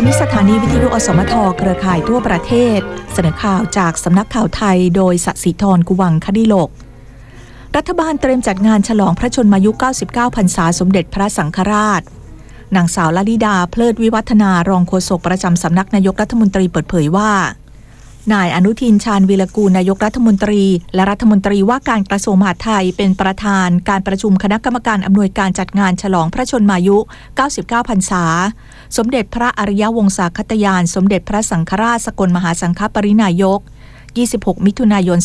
คือนี้สถานีวิทยุอสมทเครือข่ายทั่วประเทศเสนอข่าวจากสำนักข่าวไทยโดยสศิธร กุวังคดิโลกรัฐบาลเตรียมจัดงานฉลองพระชนมายุ 99 พรรษาสมเด็จพระสังฆราชนางสาวลลิดาเพลิดวิวัฒนารองโฆษกประจำสำนักนายกรัฐมนตรีเปิดเผยว่านายอนุทินชาญวีรกูลนายกรัฐมนตรีและรัฐมนตรีว่าการกระทรวงมหาดไทยเป็นประธานการประชุมคณะกรรมการอำนวยการจัดงานฉลองพระชนมายุ 99 พรรษาสมเด็จพระอริยวงศาคตยานสมเด็จพระสังฆราชสกลมหาสังฆปรินายก 26 มิถุนายน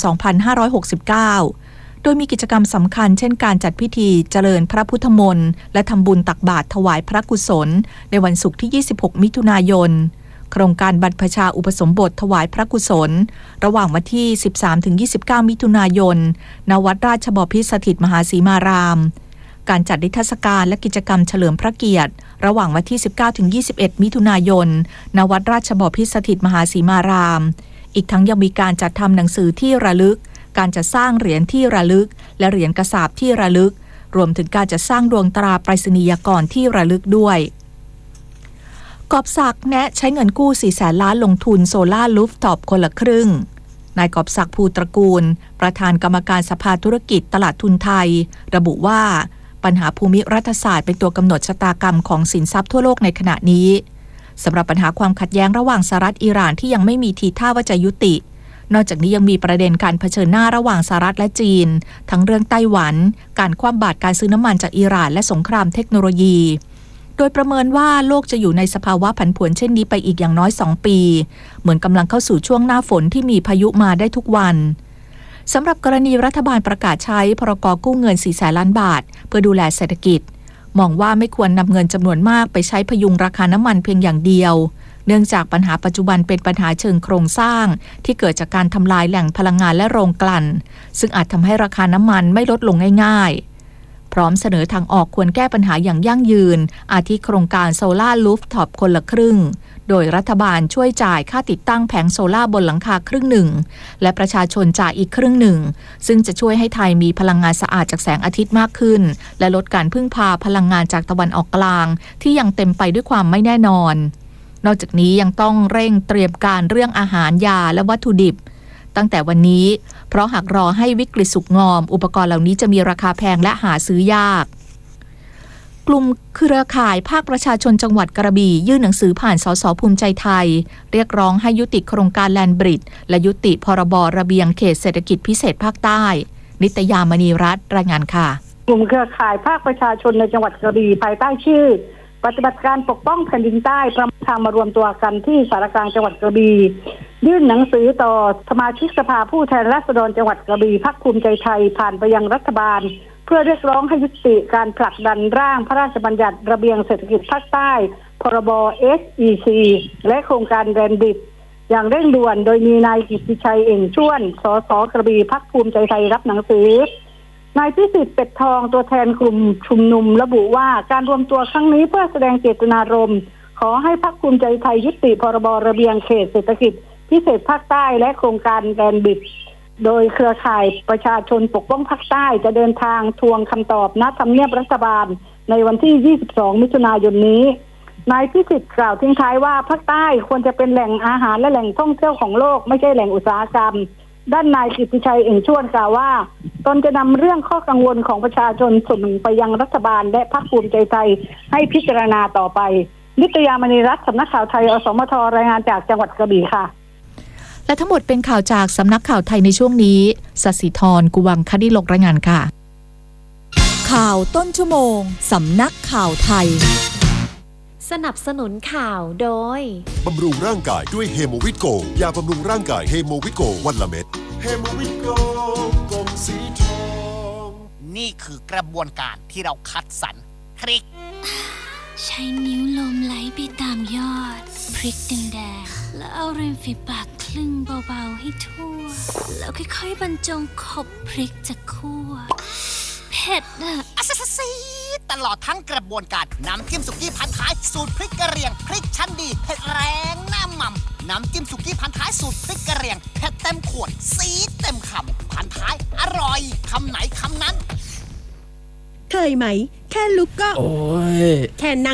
2569 โดยมีกิจกรรมสำคัญเช่นการจัดพิธีเจริญพระพุทธมนต์และทำบุญตักบาตรถวายพระกุศลในวันศุกร์ที่ 26 มิถุนายนโครงการบรรพชาอุปสมบทถวายพระกุศลระหว่างวันที่ 13-29 มิถุนายน ณ วัดราชบพิตรสถิตมหาสีมารามการจัดนิทรรศการและกิจกรรมเฉลิมพระเกียรติระหว่างวันที่ 19-21 มิถุนายน ณ วัดราชบพิตรสถิตมหาสีมารามอีกทั้งยังมีการจัดทำหนังสือที่ระลึกการจัดสร้างเหรียญที่ระลึกและเหรียญกระสาบที่ระลึกรวมถึงการจัดสร้างดวงตราไปรษณียากรที่ระลึกด้วยกอบศักดิ์แนะใช้เงินกู้ 400,000 ล้านลงทุนโซล่ารูฟท็อปคนละครึ่งนายกอบศักดิ์ภูตระกูลประธานกรรมการสภาธุรกิจตลาดทุนไทยระบุว่าปัญหาภูมิรัฐศาสตร์เป็นตัวกำหนดชะตากรรมของสินทรัพย์ทั่วโลกในขณะนี้สำหรับปัญหาความขัดแย้งระหว่างสหรัฐอิหร่านที่ยังไม่มีทีท่าว่าจะยุตินอกจากนี้ยังมีประเด็นการเผชิญหน้าระหว่างสหรัฐและจีนทั้งเรื่องไต้หวันการคว่ำบาตรการซื้อน้ำมันจากอิหร่านและสงครามเทคโนโลยีโดยประเมินว่าโลกจะอยู่ในสภาวะผันผวนเช่นนี้ไปอีกอย่างน้อย2 ปีเหมือนกำลังเข้าสู่ช่วงหน้าฝนที่มีพายุมาได้ทุกวันสำหรับกรณีรัฐบาลประกาศใช้พรก.กู้เงิน 400,000 ล้านบาทเพื่อดูแลเศรษฐกิจมองว่าไม่ควรนำเงินจำนวนมากไปใช้พยุงราคาน้ำมันเพียงอย่างเดียวเนื่องจากปัญหาปัจจุบันเป็นปัญหาเชิงโครงสร้างที่เกิดจากการทำลายแหล่งพลังงานและโรงกลั่นซึ่งอาจทำให้ราคาน้ำมันไม่ลดลงง่ายๆพร้อมเสนอทางออกควรแก้ปัญหาอย่างยั่งยืนอาทิโครงการโซล่ารูฟท็อปคนละครึ่งโดยรัฐบาลช่วยจ่ายค่าติดตั้งแผงโซล่าบนหลังคาครึ่งหนึ่งและประชาชนจ่ายอีกครึ่งหนึ่งซึ่งจะช่วยให้ไทยมีพลังงานสะอาดจากแสงอาทิตย์มากขึ้นและลดการพึ่งพาพลังงานจากตะวันออกกลางที่ยังเต็มไปด้วยความไม่แน่นอนนอกจากนี้ยังต้องเร่งเตรียมการเรื่องอาหารยาและวัตถุดิบตั้งแต่วันนี้เพราะหากรอให้วิกฤตสุกงอมอุปกรณ์เหล่านี้จะมีราคาแพงและหาซื้อยากกลุ่มเครือข่ายภาคประชาชนจังหวัดกระบี่ยื่นหนังสือผ่านสสภูมิใจไทยเรียกร้องให้ยุติโครงการแลนด์บริดจ์และยุติพรบระเบียงเขตเศรษฐกิจพิเศษภาคใต้นิตยามณีรัตน์รายงานค่ะกลุ่มเครือข่ายภาคประชาชนในจังหวัดกระบี่ภายใต้ชื่อปฏิบัติการปกป้องแผ่นดินใต้ประทางมารวมตัวกันที่สารกลางจังหวัดกระบี่ยื่นหนังสือต่อสมาชิกสภาผู้แทนราษฎรจังหวัดกระบี่พรรคภูมิใจไทยผ่านไปยังรัฐบาลเพื่อเรียกร้องให้ยุติการผลักดันร่างพระราชบัญญัติระเบียงเศรษฐกิจภาคใต้พรบ SEC และโครงการแลนด์บริดจ์อย่างเร่งด่วนโดยมีนายกิตติชัยเอ่งชวนสสกระบี่พรรคภูมิใจไทยรับหนังสือนายพิสิทธิ์เป็ดทองตัวแทนกลุ่มชุมนุมระบุว่าการรวมตัวครั้งนี้เพื่อแสดงเจตนารมณ์ขอให้พรรคภูมิใจไทยยุติพรบระเบียงเขตเศรษฐกิจพิเศษภาคใต้และโครงการแลนด์บริดจ์โดยเครือข่ายประชาชนปกป้องภาคใต้จะเดินทางทวงคำตอบณทำเนียบรัฐบาลในวันที่ 22 มิถุนายนนี้นายพิสิทธิ์กล่าวทิ้งท้ายว่าภาคใต้ควรจะเป็นแหล่งอาหารและแหล่งท่องเที่ยวของโลกไม่ใช่แหล่งอุตสาหกรรมด้านนายกิตติชัยเอ่งชวนกล่าวว่าตนจะนำเรื่องข้อกังวลของประชาชนส่งไปยังรัฐบาลและพรรคภูมิใจไทยให้พิจารณาต่อไปนิตยามณีรัตน์สำนักข่าวไทยอสมทรายงานจากจังหวัดกระบี่ค่ะและทั้งหมดเป็นข่าวจากสำนักข่าวไทยในช่วงนี้สศิธร กุวังคดิโลกรายงานค่ะข่าวต้นชั่วโมงสำนักข่าวไทยสนับสนุนข่าวโดยบำรุงร่างกายด้วยเฮโมวิตโกยาบำรุงร่างกายเฮโมวิตโกวันละเม็ดเฮโมวิตโกกลมสีทองนี่คือกระบวนการที่เราคัดสรรพริกใช้นิ้วลมไหลไปตามยอดพริกแดงๆแล้วเอาริมฝีปากคลึงเบาๆให้ทั่วแล้วค่อยๆบรรจงขบพริกจากคั่วเผ็ดอะซีตลอดทั้งกระบวนการน้ำจิ้มสุกี้พันท้ายสูตรพริกกระเหรี่ยงพริกชั้นดีเผ็ดแรงหน้าหม่ำน้ำจิ้มสุกี้พันท้ายสูตรพริกกระเหรี่ยงเผ็ดเต็มขวดซีดเต็มคำพันท้ายอร่อยคำไหนคำนั้นเคยไหมแค่ลุกก็โอ้ยแค่นั่ง